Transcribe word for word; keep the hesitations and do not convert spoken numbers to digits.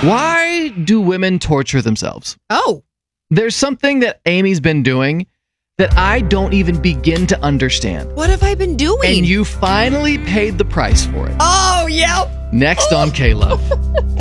Why do women torture themselves? Oh. There's something that Amy's been doing that I don't even begin to understand. What have I been doing? And you finally paid the price for it. Oh, yep. Next on K-Love.